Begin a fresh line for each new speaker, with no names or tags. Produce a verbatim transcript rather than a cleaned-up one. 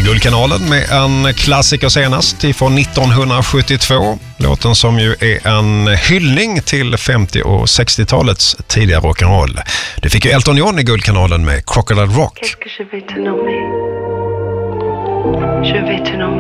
Guldkanalen med en klassiker senast ifrån nittonhundrasjuttiotvå. Låten som ju är en hyllning till femtio- och sextiotalets tidiga rock'n'roll. Det fick ju Elton John i Guldkanalen med Crocodile Rock.
Qu'est-ce que je vais te nommer? Je vais te nommer